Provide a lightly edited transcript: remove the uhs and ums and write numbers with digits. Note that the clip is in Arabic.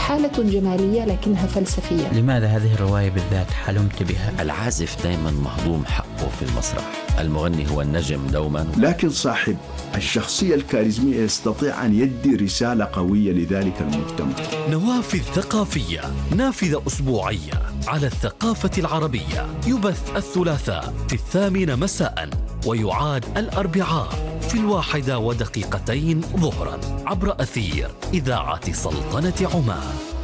حالة جمالية لكنها فلسفية. لماذا هذه الرواية بالذات حلمت بها؟ العازف دائما مهضوم حقه في المسرح، المغني هو النجم دوما، لكن صاحب الشخصية الكاريزمية يستطيع أن يدي رسالة قوية لذلك المجتمع. نوافذ ثقافية، نافذة أسبوعية على الثقافة العربية، يبث الثلاثاء في 8 مساء ويعاد الأربعاء في 1:02 ظهرا عبر أثير إذاعة سلطنة عمان.